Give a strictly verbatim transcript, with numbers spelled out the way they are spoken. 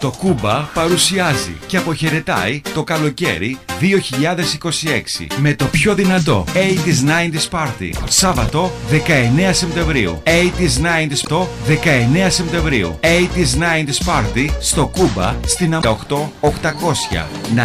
Το Κούμπα παρουσιάζει και αποχαιρετάει το καλοκαίρι δύο χιλιάδες είκοσι έξι με το πιο δυνατό ογδόντα ενενήντα Party. Σάββατο δεκαεννέα Σεπτεμβρίου. ογδόντα ενενήντα το δεκαεννέα Σεπτεμβρίου. ογδόντα ενενήντα Party στο Κούμπα στην οκτώ οκτακόσια.